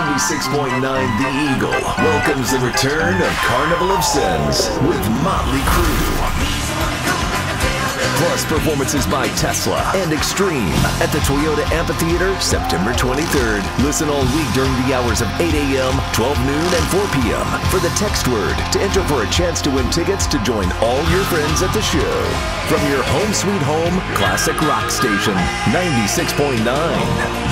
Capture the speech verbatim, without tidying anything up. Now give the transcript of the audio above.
ninety-six point nine The Eagle welcomes the return of Carnival of Sins with Motley Crue. Plus performances by Tesla and Extreme at the Toyota Amphitheater September twenty-third. Listen all week during the hours of eight A M, twelve noon, and four P M for the text word to enter for a chance to win tickets to join all your friends at the show. From your home sweet home classic rock station, ninety-six point nine